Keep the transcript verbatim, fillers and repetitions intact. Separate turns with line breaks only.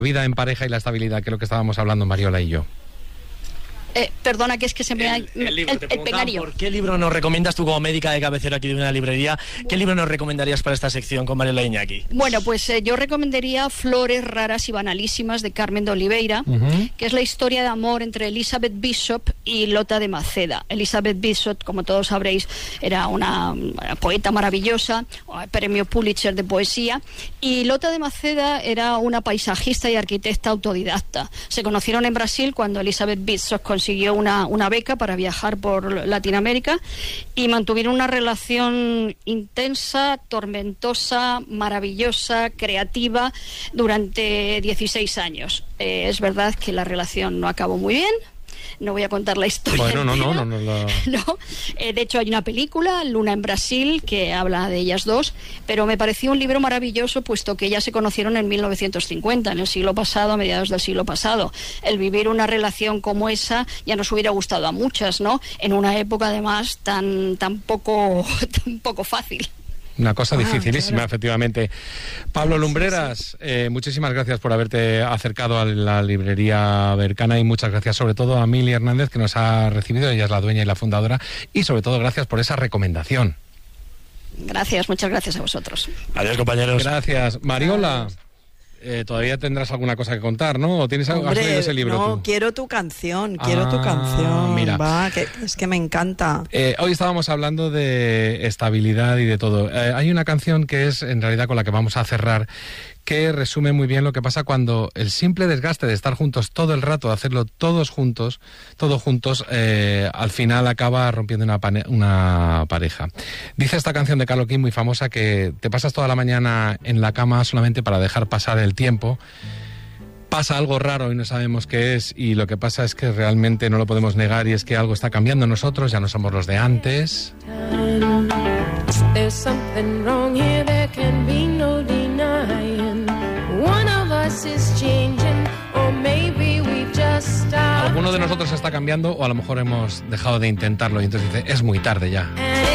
vida en pareja y la estabilidad, que es lo que estábamos hablando Mariola y yo.
Eh, perdona, que es que se me ha...
El, el, libro,
el,
te
el pecario.
¿Por qué libro nos recomiendas tú como médica de cabecera aquí de una librería? ¿Qué libro nos recomendarías para esta sección con Mariola Iñaki?
Bueno, pues eh, yo recomendaría Flores raras y banalísimas de Carmen de Oliveira,
Uh-huh.
que es la historia de amor entre Elizabeth Bishop y Lota de Maceda. Elizabeth Bishop, como todos sabréis, era una, una poeta maravillosa, premio Pulitzer de poesía, y Lota de Maceda era una paisajista y arquitecta autodidacta. Se conocieron en Brasil cuando Elizabeth Bishop consiguió una, una beca para viajar por Latinoamérica y mantuvieron una relación intensa, tormentosa, maravillosa, creativa durante dieciséis años. Eh, es verdad que la relación no acabó muy bien. No voy a contar la historia.
Bueno, no, no, no, no,
no. no. Eh, de hecho, hay una película, Luna en Brasil, que habla de ellas dos, pero me pareció un libro maravilloso, puesto que ellas se conocieron en mil novecientos cincuenta, en el siglo pasado, a mediados del siglo pasado. El vivir una relación como esa ya nos hubiera gustado a muchas, ¿no? En una época, además, tan, tan, poco, tan poco fácil.
Una cosa
Ah,
dificilísima,
claro.
efectivamente. Pablo Lumbreras, sí, sí. Eh, muchísimas gracias por haberte acercado a la librería Berkana y muchas gracias sobre todo a Mili Hernández, que nos ha recibido, ella es la dueña y la fundadora, y sobre todo gracias por esa recomendación.
Gracias, muchas gracias a vosotros.
Adiós, compañeros.
Gracias. Mariola, eh, todavía tendrás alguna cosa que contar, ¿no? ¿O tienes algo? ¿Has
Hombre,
leído ese libro
no,
tú?
quiero tu canción, quiero
Ah,
tu canción.
mira.
Va, que, es que me encanta.
Eh, hoy estábamos hablando de estabilidad y de todo. Eh, hay una canción que es en realidad con la que vamos a cerrar, que resume muy bien lo que pasa cuando el simple desgaste de estar juntos todo el rato, de hacerlo todos juntos, todos juntos, eh, al final acaba rompiendo una, pane- una pareja. Dice esta canción de Carole King, muy famosa, que te pasas toda la mañana en la cama solamente para dejar pasar el tiempo. Pasa algo raro y no sabemos qué es, y lo que pasa es que realmente no lo podemos negar, y es que algo está cambiando en nosotros, ya no somos los de antes.
There's something wrong here, there can be no denying. One of us is changing, or maybe we've just stopped.
Alguno de nosotros está cambiando, o a lo mejor hemos dejado de intentarlo y entonces dice, es muy tarde ya.